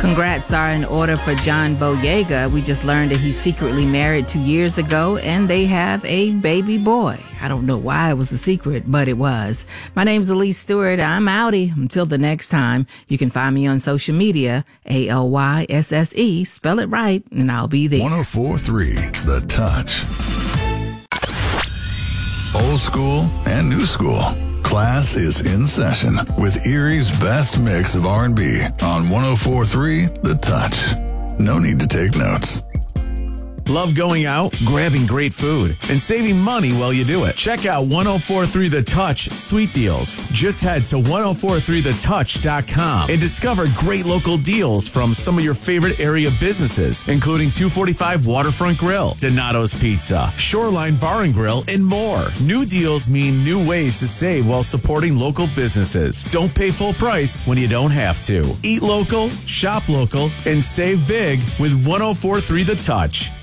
Congrats are in order for John Boyega. We just learned that he's secretly married 2 years ago, and they have a baby boy. I don't know why it was a secret, but it was. My name's Elise Stewart. I'm outie. Until the next time, you can find me on social media, ALYSSE. Spell it right, and I'll be there. 104.3 The Touch. Old school and new school. Class is in session with Erie's best mix of R&B on 104.3 The Touch. No need to take notes. Love going out, grabbing great food, and saving money while you do it. Check out 104.3 The Touch Sweet Deals. Just head to 1043thetouch.com and discover great local deals from some of your favorite area businesses, including 245 Waterfront Grill, Donato's Pizza, Shoreline Bar and Grill, and more. New deals mean new ways to save while supporting local businesses. Don't pay full price when you don't have to. Eat local, shop local, and save big with 1043 The Touch.